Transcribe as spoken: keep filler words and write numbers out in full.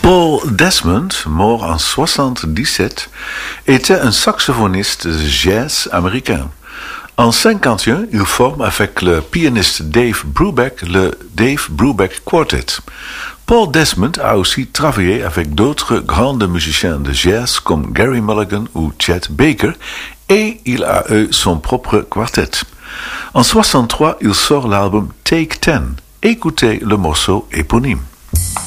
Paul Desmond, mort en soixante-dix-sept, était un saxophoniste de jazz américain. En cinquante et un, il forme avec le pianiste Dave Brubeck le Dave Brubeck Quartet. Paul Desmond a aussi travaillé avec d'autres grands musiciens de jazz comme Gary Mulligan ou Chet Baker et il a eu son propre quartet. En soixante-trois, il sort l'album Take Ten. Écoutez le morceau éponyme.